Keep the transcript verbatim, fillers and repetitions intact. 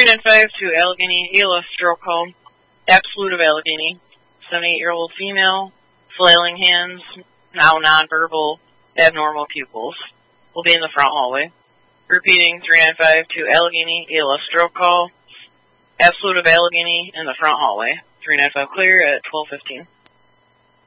nine five to Allegheny, E L F stroke call, absolute of Allegheny, seventy-eight-year-old female, flailing hands, now nonverbal, abnormal pupils. Will be in the front hallway. Repeating, three nine five to Allegheny, E L F stroke call, absolute of Allegheny in the front hallway. three nine five clear at twelve fifteen.